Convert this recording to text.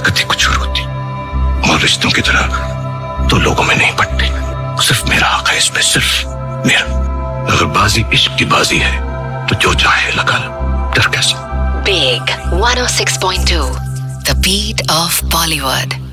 ताकत ही कुछ और होती, और रिश्तों की तरह तो लोगों में नहीं पड़ती। सिर्फ मेरा हक है इसमें, सिर्फ मेरा। अगर बाजी इश्क की बाजी है तो जो चाहे लगा लो, डर कैसे। Big 106.2, the beat of Bollywood.